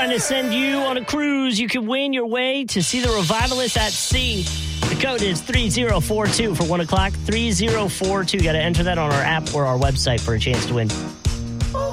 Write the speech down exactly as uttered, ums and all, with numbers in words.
trying to send you on a cruise. You can win your way to see the Revivalists at sea. The code is three zero four two for one o'clock. three zero four two. Got to enter that on our app or our website for a chance to win.